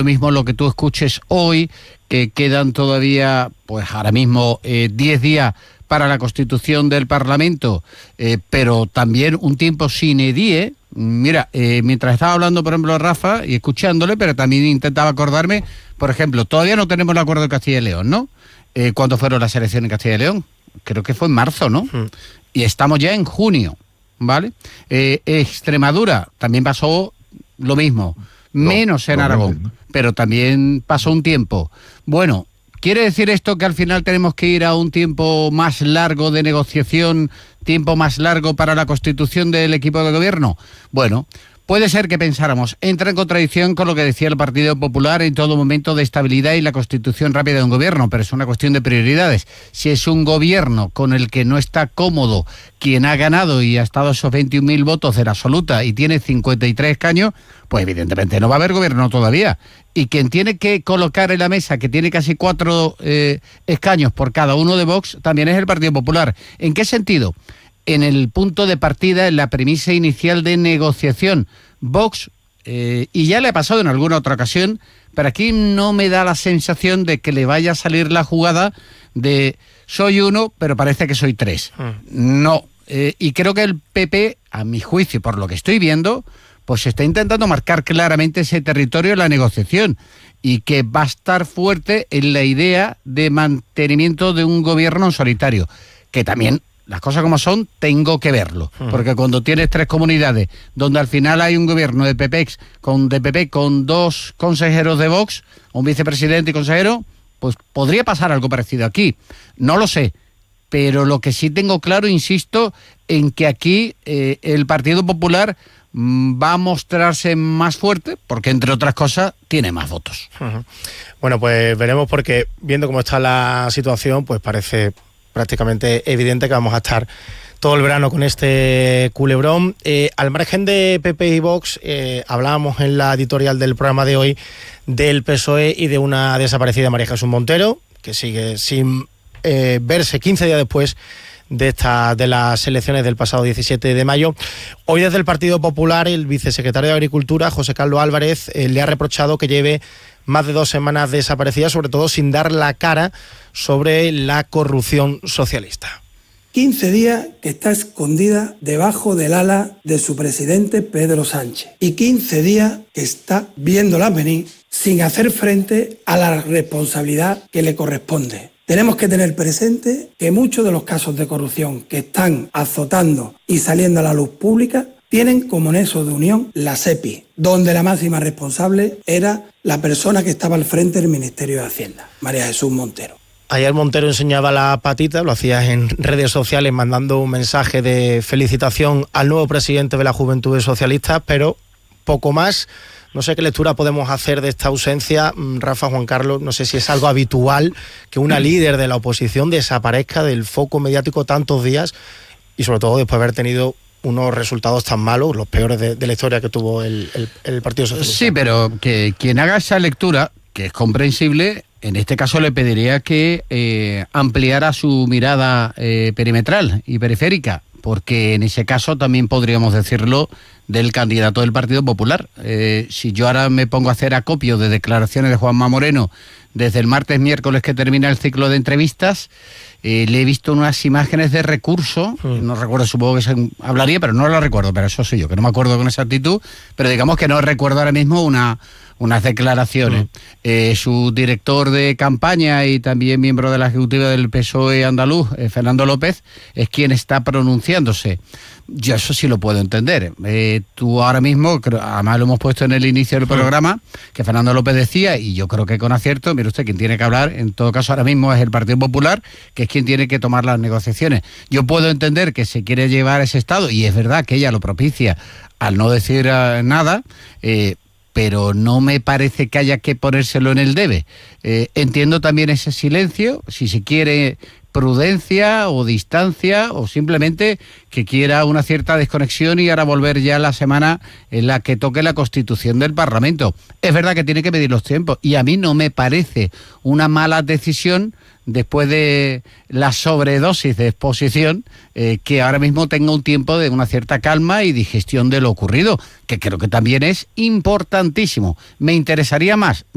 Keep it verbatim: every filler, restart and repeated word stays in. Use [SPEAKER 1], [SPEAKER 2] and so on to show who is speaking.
[SPEAKER 1] mismo lo que tú escuches hoy, que quedan todavía, pues ahora mismo, diez eh, días para la constitución del Parlamento, eh, pero también un tiempo sine die. Mira, eh, mientras estaba hablando, por ejemplo, Rafa, y escuchándole, pero también intentaba acordarme, por ejemplo, todavía no tenemos el acuerdo de Castilla y León, ¿no? Eh, ¿Cuándo fueron las elecciones en Castilla y León? Creo que fue en marzo, ¿no? Hmm. Y estamos ya en junio, ¿vale? Eh, Extremadura también pasó lo mismo, no, menos en no, Aragón, no. pero también pasó un tiempo. Bueno, ¿quiere decir esto que al final tenemos que ir a un tiempo más largo de negociación, tiempo más largo para la constitución del equipo de gobierno? Bueno, puede ser que pensáramos, entra en contradicción con lo que decía el Partido Popular en todo momento de estabilidad y la constitución rápida de un gobierno, pero es una cuestión de prioridades. Si es un gobierno con el que no está cómodo quien ha ganado y ha estado esos veintiún mil votos en absoluta y tiene cincuenta y tres escaños, pues evidentemente no va a haber gobierno todavía. Y quien tiene que colocar en la mesa, que tiene casi cuatro eh, escaños por cada uno de Vox, también es el Partido Popular. ¿En qué sentido? En el punto de partida, en la premisa inicial de negociación. Vox, eh, y ya le ha pasado en alguna otra ocasión, pero aquí no me da la sensación de que le vaya a salir la jugada de soy uno, pero parece que soy tres. Mm. No, eh, y creo que el P P, a mi juicio, por lo que estoy viendo, pues está intentando marcar claramente ese territorio en la negociación y que va a estar fuerte en la idea de mantenimiento de un gobierno en solitario, que también, las cosas como son, tengo que verlo, uh-huh. porque cuando tienes tres comunidades donde al final hay un gobierno de P P con, de P P con dos consejeros de Vox, un vicepresidente y consejero, pues podría pasar algo parecido aquí. No lo sé, pero lo que sí tengo claro, insisto, en que aquí eh, el Partido Popular mmm, va a mostrarse más fuerte, porque entre otras cosas tiene más votos.
[SPEAKER 2] Uh-huh. Bueno, pues veremos, porque viendo cómo está la situación, pues parece prácticamente evidente que vamos a estar todo el verano con este culebrón. Eh, al margen de P P y Vox, eh, hablábamos en la editorial del programa de hoy del P S O E y de una desaparecida María Jesús Montero, que sigue sin eh, verse quince días después de, esta, de las elecciones del pasado diecisiete de mayo. Hoy desde el Partido Popular, el vicesecretario de Agricultura, José Carlos Álvarez, eh, le ha reprochado que lleve más de dos semanas desaparecida, sobre todo sin dar la cara sobre la corrupción socialista.
[SPEAKER 3] quince días que está escondida debajo del ala de su presidente Pedro Sánchez y quince días que está viéndola venir sin hacer frente a la responsabilidad que le corresponde. Tenemos que tener presente que muchos de los casos de corrupción que están azotando y saliendo a la luz pública tienen como nexo de unión la SEPI, donde la máxima responsable era la persona que estaba al frente del Ministerio de Hacienda, María Jesús Montero.
[SPEAKER 2] Ayer Montero enseñaba la patita, lo hacía en redes sociales mandando un mensaje de felicitación al nuevo presidente de la Juventud Socialista, pero poco más. No sé qué lectura podemos hacer de esta ausencia, Rafa, Juan Carlos. No sé si es algo habitual que una líder de la oposición desaparezca del foco mediático tantos días y sobre todo después de haber tenido unos resultados tan malos, los peores de, de la historia que tuvo el, el, el Partido Socialista.
[SPEAKER 1] Sí, pero que quien haga esa lectura, que es comprensible, en este caso le pediría que eh, ampliara su mirada eh, perimetral y periférica, porque en ese caso también podríamos decirlo del candidato del Partido Popular. Eh, si yo ahora me pongo a hacer acopio de declaraciones de Juanma Moreno desde el martes, miércoles que termina el ciclo de entrevistas, eh, le he visto unas imágenes de recurso, mm. no recuerdo, supongo que se hablaría, pero no lo recuerdo, pero eso soy yo, que no me acuerdo con esa actitud, pero digamos que no recuerdo ahora mismo una unas declaraciones. Mm. Eh, su director de campaña y también miembro de la ejecutiva del P S O E andaluz, eh, Fernando López, es quien está pronunciándose. Yo eso sí lo puedo entender. Eh, tú ahora mismo, creo, además lo hemos puesto en el inicio del programa, que Fernando López decía, y yo creo que con acierto, mire usted, quien tiene que hablar, en todo caso ahora mismo es el Partido Popular, que es quien tiene que tomar las negociaciones. Yo puedo entender que se quiere llevar a ese estado, y es verdad que ella lo propicia al no decir uh, nada, eh, pero no me parece que haya que ponérselo en el debe. Eh, entiendo también ese silencio, si se quiere prudencia o distancia o simplemente que quiera una cierta desconexión y ahora volver ya la semana en la que toque la constitución del Parlamento. Es verdad que tiene que medir los tiempos y a mí no me parece una mala decisión después de la sobredosis de exposición, eh, que ahora mismo tenga un tiempo de una cierta calma y digestión de lo ocurrido, que creo que también es importantísimo. Me interesaría más